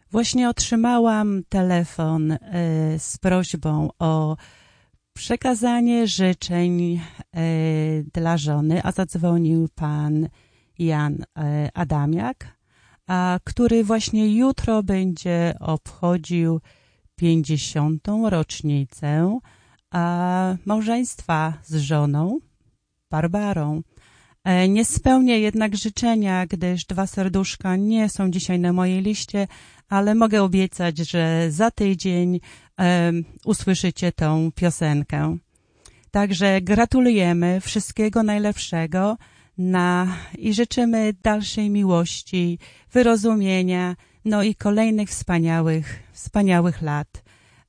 Właśnie otrzymałam telefon z prośbą o przekazanie życzeń dla żony, a zadzwonił pan Jan Adamiak, który właśnie jutro będzie obchodził 50. rocznicę małżeństwa z żoną Barbarą. Nie spełnię jednak życzenia, gdyż 2 serduszka nie są dzisiaj na mojej liście, ale mogę obiecać, że za tydzień usłyszycie tą piosenkę. Także gratulujemy wszystkiego najlepszego i życzymy dalszej miłości, wyrozumienia, no i kolejnych wspaniałych lat.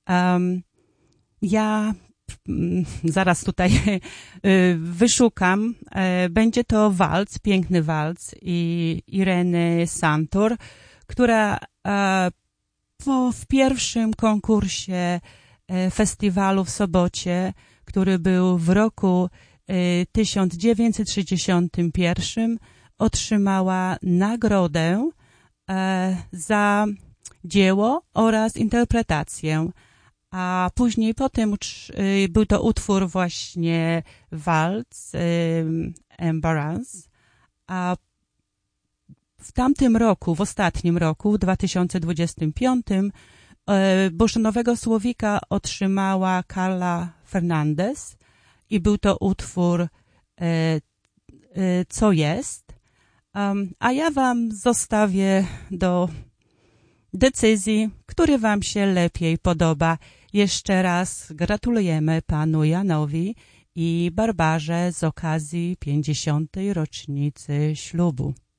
Ja zaraz tutaj wyszukam. Będzie to walc, piękny walc Ireny Santur, która w pierwszym konkursie festiwalu w Sobocie, który był w roku 1961, otrzymała nagrodę za dzieło oraz interpretację. A później potem był to utwór właśnie walc Embarrass. A w tamtym roku, w ostatnim roku, w 2025, Bożenowego Słowika otrzymała Carla Fernandez i był to utwór Co jest? A ja wam zostawię do decyzji, który wam się lepiej podoba. Jeszcze raz gratulujemy panu Janowi i Barbarze z okazji 50. rocznicy ślubu.